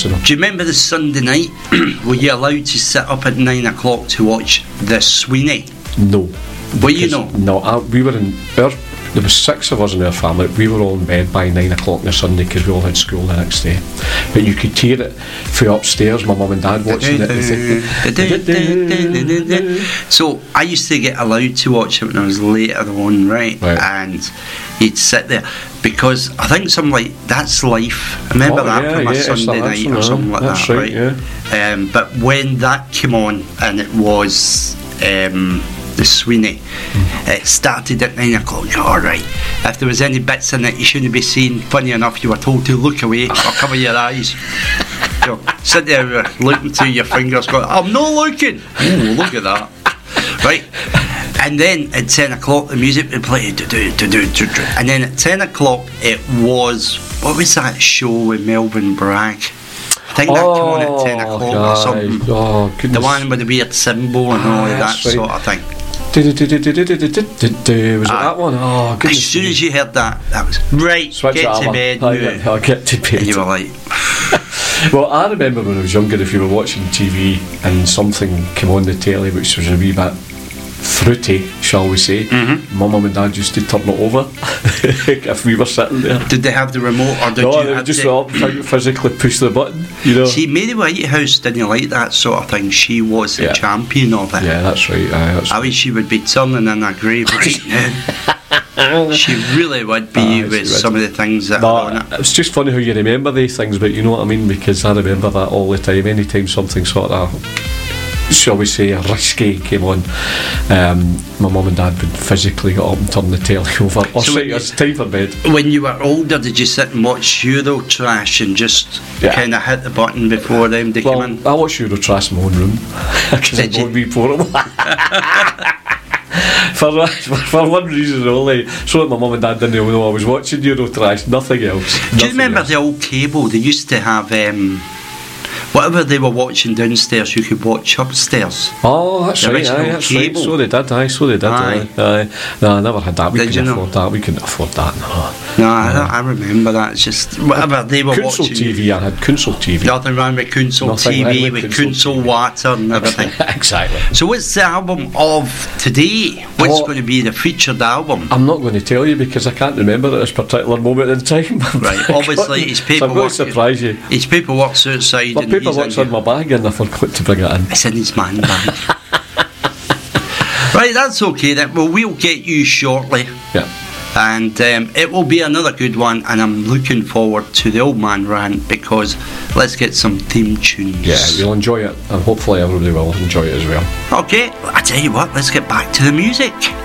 missing them. Do you remember the Sunday night? Were you allowed to sit up at 9 o'clock to watch the Sweeney? No. Were you not? No, we were in there was 6 of us in our family. We were all in bed by 9 o'clock on a Sunday because we all had school the next day. But you could hear it from upstairs, my mum and dad watching it. So I used to get allowed to watch it when I was later on, right? And you'd sit there because I think something like That's Life. I remember from a Sunday night or something like that, right? Yeah. But when that came on and it was the Sweeney, it started at 9 o'clock. Alright, if there was any bits in it you shouldn't be seeing, funny enough you were told to look away or cover your eyes. So, sit there looking through your fingers going, I'm not looking. Oh, look at that. Right, and then at 10 o'clock the music would play, and then at 10 o'clock it was, what was that show with Melvin Bragg? I think that came on at 10 o'clock or something. The one with the weird symbol and all of that sort of thing. Was it that one? Oh, goodness. As soon as you heard that was right. Switch get to bed. I'll get to bed. And you were like. Well, I remember when I was younger, if you were watching TV and something came on the telly which was a wee bit fruity, shall we say, my mum and dad used to turn it over if we were sitting there. Did they have the remote, or did no, you they would just physically push the button, you know? See, Mary Whitehouse didn't like that sort of thing. She was the champion of it. Yeah, that's right. I mean, she would be turning in her grave right now. She really would be with some of the things that are on it. It's just funny how you remember these things, but you know what I mean, because I remember that all the time. Anytime something sort of, shall we say, risky came on, my mum and dad would physically get up and turn the telly over. So it's time for bed. When you were older, did you sit and watch Eurotrash and just kind of hit the button before them to come in? I watched Eurotrash in my own room because I'm going to be portable. For one reason only, so that my mum and dad didn't know I was watching Eurotrash, nothing else. Do you remember the old cable? They used to have whatever they were watching downstairs, you could watch upstairs. Oh, that's right. That's right. So they did. No, I never had that. We couldn't afford that. No, I remember that. It's just whatever they were Council watching. TV. I had Council TV. Nothing wrong with Council TV, with Council water and everything. Exactly. So what's the album of today? What's going to be the featured album? I'm not going to tell you because I can't remember at this particular moment in time. Right. Obviously, his paperwork. So I'm going to surprise you. His paperwork's outside. My paperwork's in my bag and I forgot to bring it in. It's in his man bag. Right, that's okay then. Well, we'll get you shortly. Yeah. And it will be another good one, and I'm looking forward to the Old Man Rant because let's get some theme tunes. Yeah, you'll enjoy it, and hopefully everybody will enjoy it as well. Okay, I tell you what, let's get back to the music.